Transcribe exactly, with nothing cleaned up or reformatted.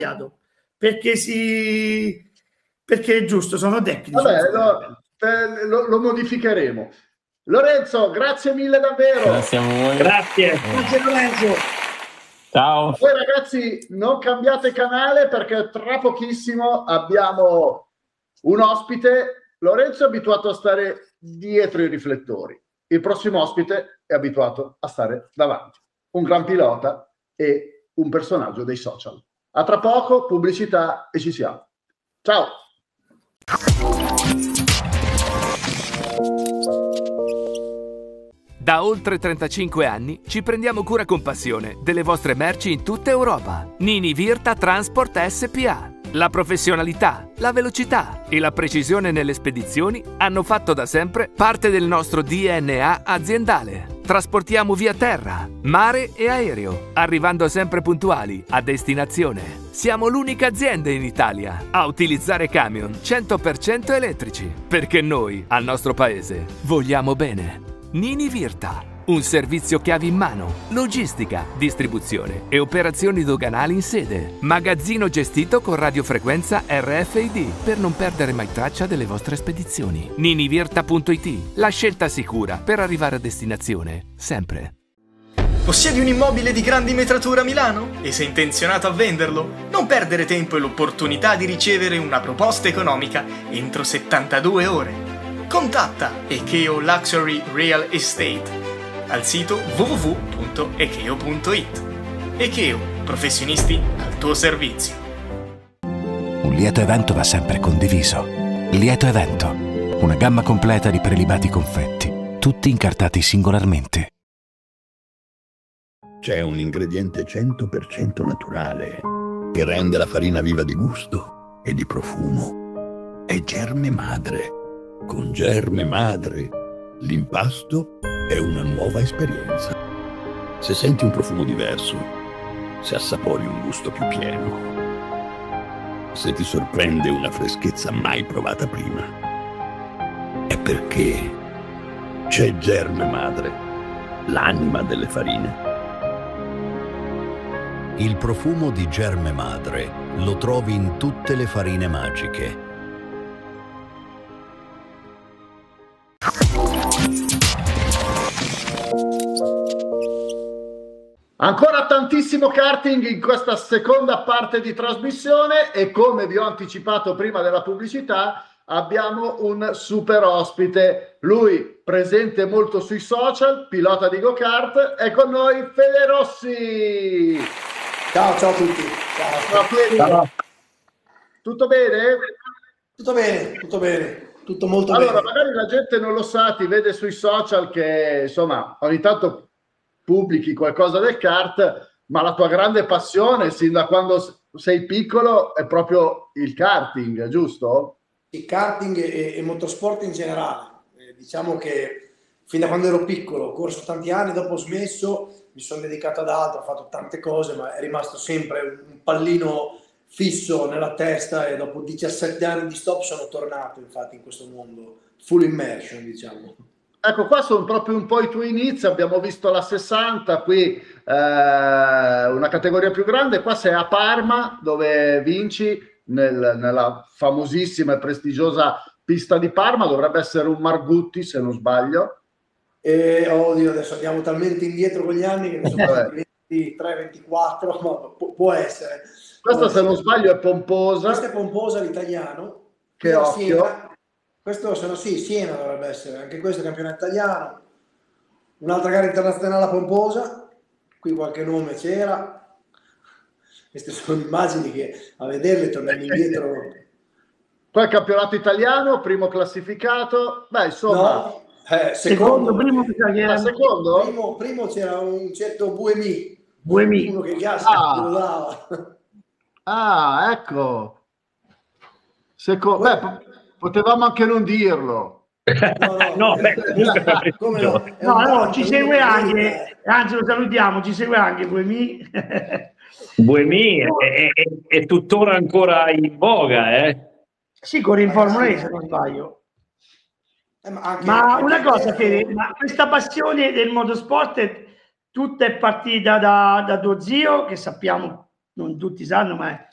perché si perché è giusto, sono tecnici. Vabbè, lo, eh, lo, lo modificheremo. Lorenzo, grazie mille davvero. Grazie a voi. Grazie. Grazie Lorenzo. Ciao. Voi ragazzi non cambiate canale perché tra pochissimo abbiamo un ospite. Lorenzo è abituato a stare dietro i riflettori. Il prossimo ospite è abituato a stare davanti. Un gran pilota e un personaggio dei social. A tra poco, pubblicità e ci siamo. Ciao. Da oltre trentacinque anni ci prendiamo cura con passione delle vostre merci in tutta Europa. Nini Virta Transport S P A. La professionalità, la velocità e la precisione nelle spedizioni hanno fatto da sempre parte del nostro D N A aziendale. Trasportiamo via terra, mare e aereo, arrivando sempre puntuali a destinazione. Siamo l'unica azienda in Italia a utilizzare camion cento per cento elettrici, perché noi, al nostro paese, vogliamo bene. Nini Virta, un servizio chiavi in mano, logistica, distribuzione e operazioni doganali in sede. Magazzino gestito con radiofrequenza R F I D per non perdere mai traccia delle vostre spedizioni. ninivirta punto it, la scelta sicura per arrivare a destinazione, sempre. Possiedi un immobile di grandi metratura a Milano? E sei intenzionato a venderlo? Non perdere tempo e l'opportunità di ricevere una proposta economica entro settantadue ore. Contatta Ekeo Luxury Real Estate al sito w w w punto ekeo punto it. Ekeo, professionisti al tuo servizio. Un lieto evento va sempre condiviso. Lieto evento, una gamma completa di prelibati confetti, tutti incartati singolarmente. C'è un ingrediente cento per cento naturale che rende la farina viva di gusto e di profumo. È Germe Madre. Con Germe Madre l'impasto è una nuova esperienza. Se senti un profumo diverso, se assapori un gusto più pieno, se ti sorprende una freschezza mai provata prima, è perché c'è Germe Madre, l'anima delle farine. Il profumo di Germe Madre lo trovi in tutte le farine magiche. Ancora tantissimo karting in questa seconda parte di trasmissione e come vi ho anticipato prima della pubblicità abbiamo un super ospite, lui presente molto sui social, pilota di go-kart, è con noi Fede Rossi. Ciao, ciao a tutti. Ciao, Fede. Ciao. Tutto bene? Tutto bene, tutto bene. Tutto molto allora, bene. magari la gente non lo sa, ti vede sui social che insomma ogni tanto pubblichi qualcosa del kart, ma la tua grande passione sin da quando sei piccolo è proprio il karting, giusto? Il karting e, e motorsport in generale. Eh, diciamo che fin da quando ero piccolo ho corso tanti anni, dopo ho smesso, mi sono dedicato ad altro, ho fatto tante cose, ma è rimasto sempre un pallino fisso nella testa e dopo diciassette anni di stop sono tornato infatti in questo mondo full immersion, diciamo. Ecco, qua sono proprio un po' i tuoi inizi, abbiamo visto la sessanta, qui eh, una categoria più grande, qua sei a Parma dove vinci nel, nella famosissima e prestigiosa pista di Parma, dovrebbe essere un Margutti se non sbaglio. E oddio, adesso andiamo talmente indietro con gli anni che ne sono passati ventitré ventiquattro, ma pu può essere. Questa se non sbaglio è Pomposa. Questa è Pomposa l'italiano. Che occhio. Siena. Questo se no sì, Siena dovrebbe essere, anche questo è campionato italiano. Un'altra gara internazionale a Pomposa, qui qualche nome c'era. Queste sono immagini che a vederle torniamo indietro. Poi il campionato italiano, primo classificato. Beh, insomma. No, eh, secondo, secondo, primo, ah, secondo? Primo, primo c'era un certo Buemi. Buemi. Uno che il gas ah. lo dava. Ah, ecco. Secondo, beh, potevamo anche non dirlo. No, no, no, beh, come no, no, no ci segue anche, anzi lo salutiamo, ci segue anche Buemi. Buemi è, è, è tuttora ancora in voga, eh? Sì, corre in Formula E se non sbaglio. Eh, ma anche, ma anche una cosa, questo... Fede, ma questa passione del motorsport è, tutta è partita da, da tuo zio, che sappiamo, non tutti sanno, ma è